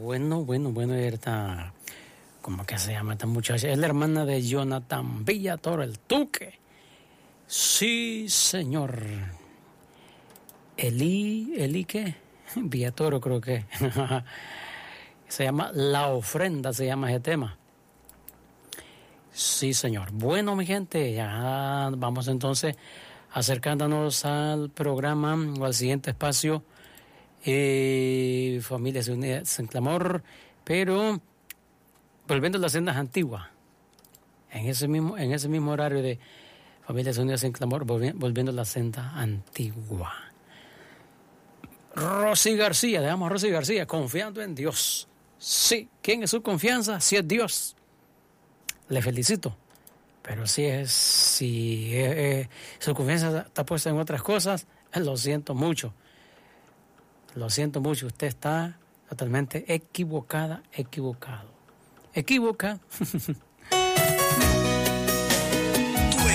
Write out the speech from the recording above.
bueno, esta, ¿cómo que se llama esta muchacha? Es la hermana de Jonathan Villatoro, el Tuque. Sí, señor. Eli, ¿qué? Villatoro creo que. Se llama La Ofrenda, se llama ese tema. Sí, señor. Bueno, mi gente, ya vamos entonces acercándonos al programa o al siguiente espacio. Familias Unidas en Clamor, pero volviendo a las sendas antiguas, en ese mismo horario de Familias Unidas en Clamor, volviendo a la senda antigua. Rosy García, dejamos a Rosy García, confiando en Dios. Sí, ¿quién es su confianza? Si es Dios. Le felicito. Pero si su confianza está puesta en otras cosas, lo siento mucho. Lo siento mucho, usted está totalmente equivocado. Equívoca